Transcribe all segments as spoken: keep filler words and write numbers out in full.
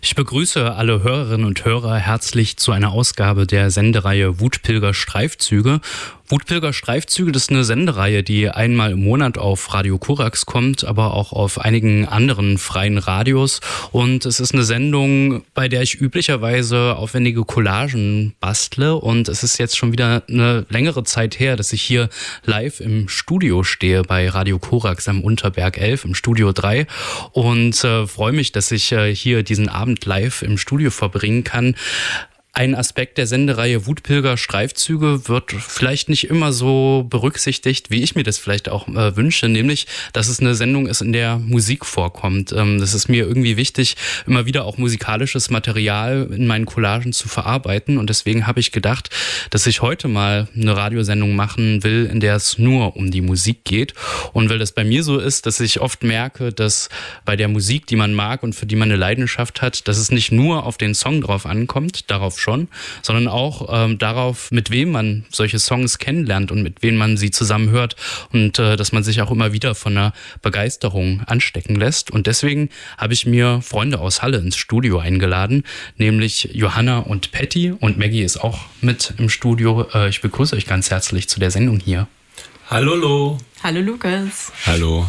Ich begrüße alle Hörerinnen und Hörer herzlich zu einer Ausgabe der Sendereihe Wutpilger Streifzüge. Wutpilger Streifzüge, das ist eine Sendereihe, die einmal im Monat auf Radio Korax kommt, aber auch auf einigen anderen freien Radios. Und es ist eine Sendung, bei der ich üblicherweise aufwendige Collagen bastle. Und es ist jetzt schon wieder eine längere Zeit her, dass ich hier live im Studio stehe bei Radio Korax am Unterberg elf im Studio drei. Und äh, freue mich, dass ich äh, hier diesen Abend live im Studio verbringen kann. Ein Aspekt der Sendereihe Wutpilger Streifzüge wird vielleicht nicht immer so berücksichtigt, wie ich mir das vielleicht auch äh, wünsche, nämlich, dass es eine Sendung ist, in der Musik vorkommt. Ähm, das ist mir irgendwie wichtig, immer wieder auch musikalisches Material in meinen Collagen zu verarbeiten, und deswegen habe ich gedacht, dass ich heute mal eine Radiosendung machen will, in der es nur um die Musik geht. Und weil das bei mir so ist, dass ich oft merke, dass bei der Musik, die man mag und für die man eine Leidenschaft hat, dass es nicht nur auf den Song drauf ankommt, darauf schon, sondern auch ähm, darauf, mit wem man solche Songs kennenlernt und mit wem man sie zusammen hört, und äh, dass man sich auch immer wieder von einer Begeisterung anstecken lässt. Und deswegen habe ich mir Freunde aus Halle ins Studio eingeladen, nämlich Johanna und Patty, und Maggie ist auch mit im Studio. Äh, ich begrüße euch ganz herzlich zu der Sendung hier. Hallo Lo. Hallo Lukas. Hallo.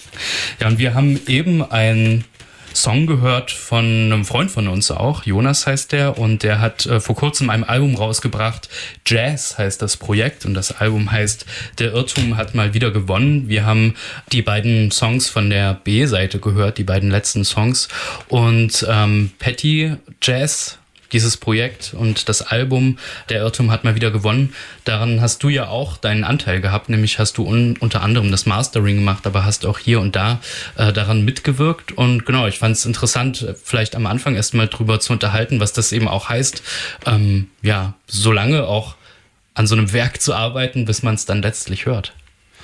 Ja, und wir haben eben ein Song gehört von einem Freund von uns auch, Jonas heißt der, und der hat äh, vor kurzem ein Album rausgebracht, Jazz heißt das Projekt, und das Album heißt Der Irrtum hat mal wieder gewonnen. Wir haben die beiden Songs von der B-Seite gehört, die beiden letzten Songs, und ähm, Patty, Jazz, dieses Projekt und das Album Der Irrtum hat mal wieder gewonnen. Daran hast du ja auch deinen Anteil gehabt, nämlich hast du un- unter anderem das Mastering gemacht, aber hast auch hier und da äh, daran mitgewirkt. Und genau, ich fand es interessant, vielleicht am Anfang erstmal drüber zu unterhalten, was das eben auch heißt, ähm, ja, so lange auch an so einem Werk zu arbeiten, bis man es dann letztlich hört.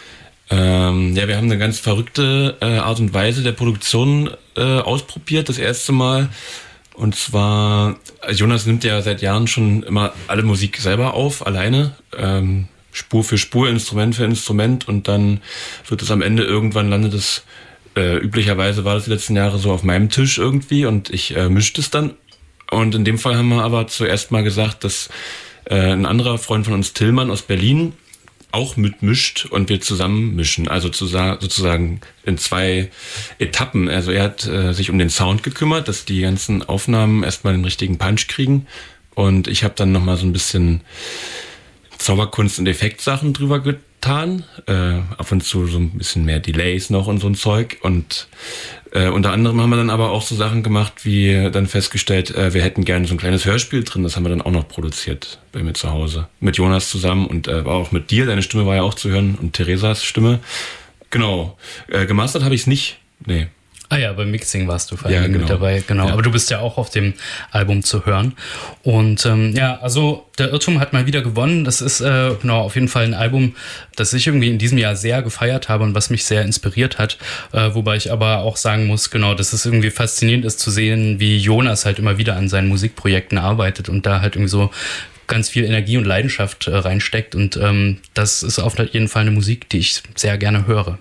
Ähm, ja, wir haben eine ganz verrückte äh, Art und Weise der Produktion äh, ausprobiert, das erste Mal. Und zwar, Jonas nimmt ja seit Jahren schon immer alle Musik selber auf, alleine, ähm, Spur für Spur, Instrument für Instrument, und dann wird es am Ende, irgendwann landet es, äh, üblicherweise war das die letzten Jahre so auf meinem Tisch irgendwie, und ich äh, mische es dann. Und in dem Fall haben wir aber zuerst mal gesagt, dass äh, ein anderer Freund von uns, Tillmann aus Berlin, auch mitmischt und wir zusammen mischen, also sozusagen in zwei Etappen. Also er hat äh, sich um den Sound gekümmert, dass die ganzen Aufnahmen erstmal den richtigen Punch kriegen, und ich habe dann nochmal so ein bisschen Zauberkunst und Effektsachen drüber getan, äh, ab und zu so ein bisschen mehr Delays noch und so ein Zeug, und äh, unter anderem haben wir dann aber auch so Sachen gemacht, wie dann festgestellt, äh, wir hätten gerne so ein kleines Hörspiel drin, das haben wir dann auch noch produziert bei mir zu Hause, mit Jonas zusammen, und äh, auch mit dir, deine Stimme war ja auch zu hören, und Theresas Stimme. Genau, äh, gemastert habe ich es nicht, nee. Ah ja, beim Mixing warst du vor allem ja, genau. mit dabei, genau. Ja. Aber du bist ja auch auf dem Album zu hören. Und ähm, ja, also Der Irrtum hat mal wieder gewonnen. Das ist äh, genau auf jeden Fall ein Album, das ich irgendwie in diesem Jahr sehr gefeiert habe und was mich sehr inspiriert hat. Äh, wobei ich aber auch sagen muss, genau, dass es irgendwie faszinierend ist zu sehen, wie Jonas halt immer wieder an seinen Musikprojekten arbeitet und da halt irgendwie so ganz viel Energie und Leidenschaft äh, reinsteckt. Und ähm, das ist auf jeden Fall eine Musik, die ich sehr gerne höre.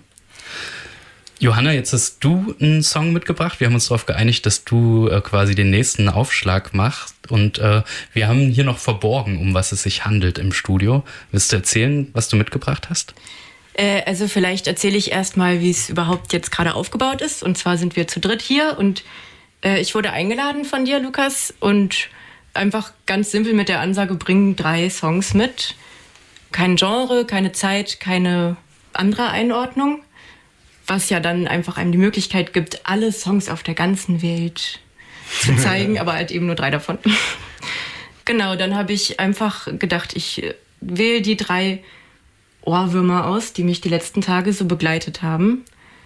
Johanna, jetzt hast du einen Song mitgebracht. Wir haben uns darauf geeinigt, dass du äh, quasi den nächsten Aufschlag machst. Und äh, wir haben hier noch verborgen, um was es sich handelt im Studio. Willst du erzählen, was du mitgebracht hast? Äh, also vielleicht erzähle ich erstmal, wie es überhaupt jetzt gerade aufgebaut ist. Und zwar sind wir zu dritt hier, und äh, ich wurde eingeladen von dir, Lukas. Und einfach ganz simpel mit der Ansage, bring drei Songs mit. Kein Genre, keine Zeit, keine andere Einordnung. Was ja dann einfach einem die Möglichkeit gibt, alle Songs auf der ganzen Welt zu zeigen, aber halt eben nur drei davon. Genau, dann habe ich einfach gedacht, ich wähle die drei Ohrwürmer aus, die mich die letzten Tage so begleitet haben.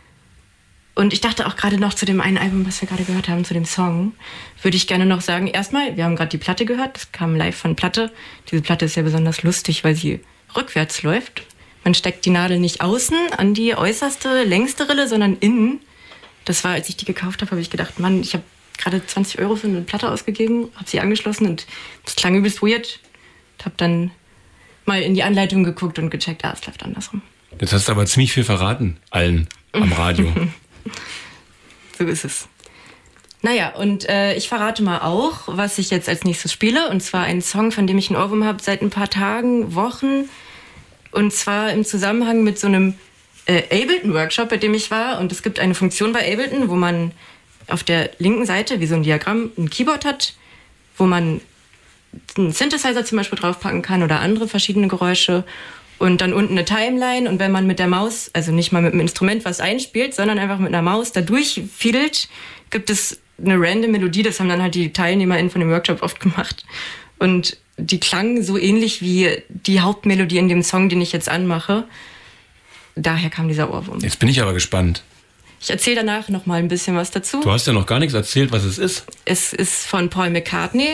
Und ich dachte auch gerade noch zu dem einen Album, was wir gerade gehört haben, zu dem Song, würde ich gerne noch sagen, erstmal, wir haben gerade die Platte gehört, das kam live von Platte. Diese Platte ist ja besonders lustig, weil sie rückwärts läuft. Man steckt die Nadel nicht außen an die äußerste, längste Rille, sondern innen. Das war, als ich die gekauft habe, habe ich gedacht, Mann, ich habe gerade zwanzig Euro für eine Platte ausgegeben, habe sie angeschlossen und das klang übelst weird. Habe dann mal in die Anleitung geguckt und gecheckt, ah, es läuft andersrum. Jetzt hast du aber ziemlich viel verraten, allen am Radio. So ist es. Naja, und äh, ich verrate mal auch, was ich jetzt als nächstes spiele. Und zwar einen Song, von dem ich einen Ohrwurm habe seit ein paar Tagen, Wochen. Und zwar im Zusammenhang mit so einem äh, Ableton-Workshop, bei dem ich war. Und es gibt eine Funktion bei Ableton, wo man auf der linken Seite, wie so ein Diagramm, ein Keyboard hat, wo man einen Synthesizer zum Beispiel draufpacken kann oder andere verschiedene Geräusche. Und dann unten eine Timeline. Und wenn man mit der Maus, also nicht mal mit einem Instrument was einspielt, sondern einfach mit einer Maus da durchfiedelt, gibt es eine random Melodie. Das haben dann halt die TeilnehmerInnen von dem Workshop oft gemacht. Und die klang so ähnlich wie die Hauptmelodie in dem Song, den ich jetzt anmache. Daher kam dieser Ohrwurm. Jetzt bin ich aber gespannt. Ich erzähle danach noch mal ein bisschen was dazu. Du hast ja noch gar nichts erzählt, was es ist. Es ist von Paul McCartney.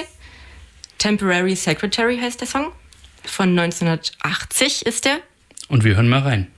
Temporary Secretary heißt der Song. Von neunzehnhundertachtzig ist der. Und wir hören mal rein.